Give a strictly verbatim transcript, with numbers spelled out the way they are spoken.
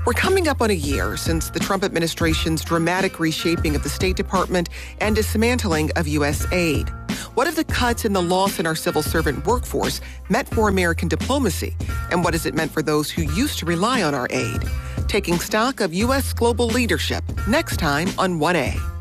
We're coming up on a year since the Trump administration's dramatic reshaping of the State Department and dismantling of U S aid. What have the cuts and the loss in our civil servant workforce meant for American diplomacy? And what has it meant for those who used to rely on our aid? Taking stock of U S global leadership next time on one A.